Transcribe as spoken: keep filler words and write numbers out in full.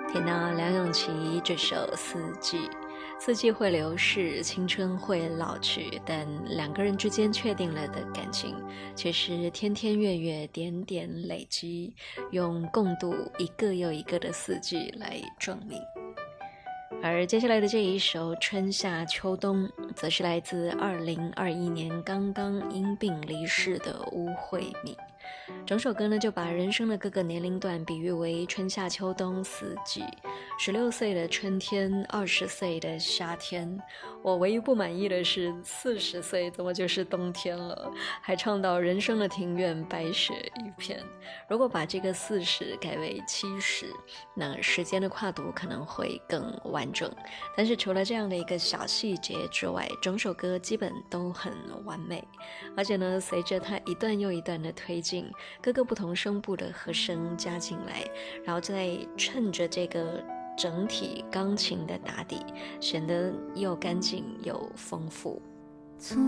听到梁咏琪这首《四季》，四季会流逝，青春会老去，但两个人之间确定了的感情，却是天天月月点点累积，用共度一个又一个的四季来证明。而接下来的这一首《春夏秋冬》，则是来自二零二一年刚刚因病离世的巫慧敏。整首歌呢，就把人生的各个年龄段比喻为春夏秋冬四季。十六岁的春天，二十岁的夏天，我唯一不满意的是四十岁怎么就是冬天了？还唱到人生的庭院白雪一片。如果把这个四十改为七十，那时间的跨度可能会更完整。但是除了这样的一个小细节之外，整首歌基本都很完美。而且呢，随着它一段又一段的推进，各个不同声部的和声加进来，然后再趁着这个整体钢琴的打底，显得又干净又丰富。